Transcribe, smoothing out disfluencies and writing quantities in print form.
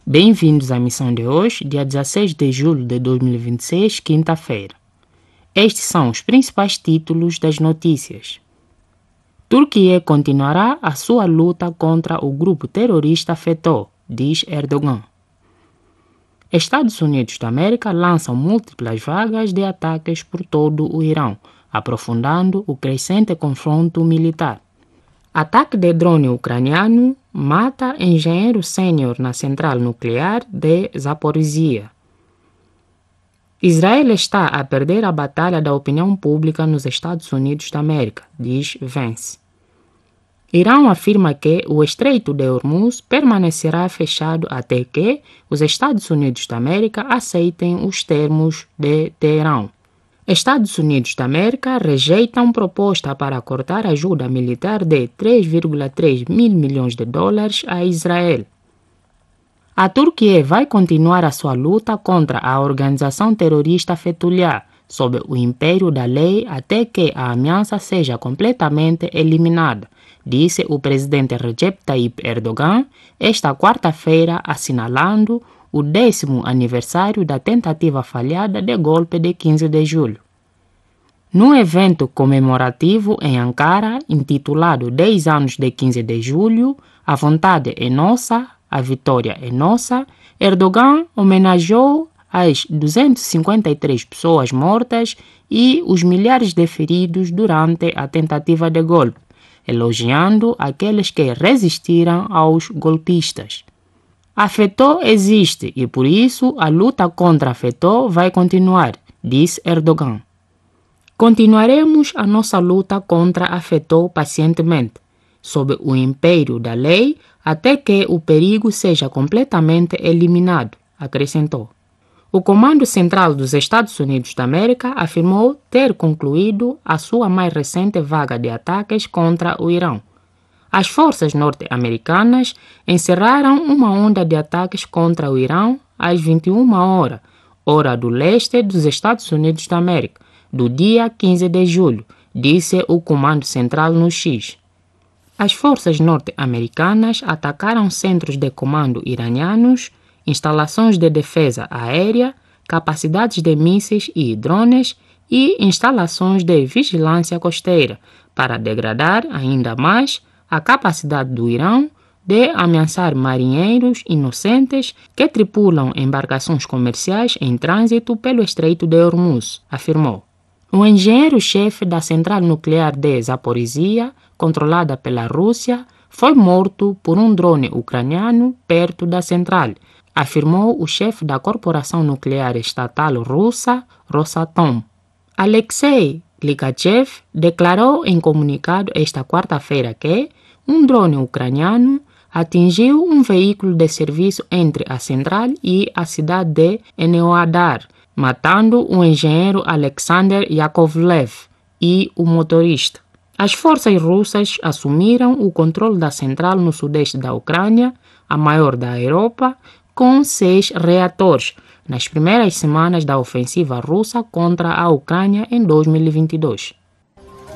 Bem-vindos à missão de hoje, dia 16 de julho de 2026, quinta-feira. Estes são os principais títulos das notícias. Turquia continuará a sua luta contra o grupo terrorista FETÖ, diz Erdogan. Estados Unidos da América lançam múltiplas vagas de ataques por todo o Irão, aprofundando o crescente confronto militar. Ataque de drone ucraniano mata engenheiro sênior na central nuclear de Zaporizhia. Israel está a perder a batalha da opinião pública nos Estados Unidos da América, diz Vance. Irão afirma que o Estreito de Hormuz permanecerá fechado até que os Estados Unidos da América aceitem os termos de Teherão. Estados Unidos da América rejeitam proposta para cortar ajuda militar de 3,3 mil milhões de dólares a Israel. A Turquia vai continuar a sua luta contra a organização terrorista Fethullah sob o império da lei até que a ameaça seja completamente eliminada, disse o presidente Recep Tayyip Erdogan esta quarta-feira, assinalando o 10º aniversário da tentativa falhada de golpe de 15 de julho. Num evento comemorativo em Ankara, intitulado 10 anos de 15 de julho, a vontade é nossa, a vitória é nossa, Erdogan homenageou as 253 pessoas mortas e os milhares de feridos durante a tentativa de golpe, elogiando aqueles que resistiram aos golpistas. A FETÖ existe e, por isso, a luta contra a FETÖ vai continuar, disse Erdogan. Continuaremos a nossa luta contra a FETÖ pacientemente, sob o império da lei, até que o perigo seja completamente eliminado, acrescentou. O Comando Central dos Estados Unidos da América afirmou ter concluído a sua mais recente vaga de ataques contra o Irão. As forças norte-americanas encerraram uma onda de ataques contra o Irão às 21 horas, hora do leste dos Estados Unidos da América, do dia 15 de julho, disse o Comando Central no X. As forças norte-americanas atacaram centros de comando iranianos, instalações de defesa aérea, capacidades de mísseis e drones e instalações de vigilância costeira para degradar ainda mais a capacidade do Irão de ameaçar marinheiros inocentes que tripulam embarcações comerciais em trânsito pelo Estreito de Hormuz, afirmou. O engenheiro-chefe da central nuclear de Zaporizhia, controlada pela Rússia, foi morto por um drone ucraniano perto da central, afirmou o chefe da corporação nuclear estatal russa, Rosatom. Alexei Likachev declarou em comunicado esta quarta-feira que um drone ucraniano atingiu um veículo de serviço entre a central e a cidade de Enerhodar, matando o engenheiro Alexander Yakovlev e o motorista. As forças russas assumiram o controle da central no sudeste da Ucrânia, a maior da Europa, com 6 reatores, nas primeiras semanas da ofensiva russa contra a Ucrânia em 2022.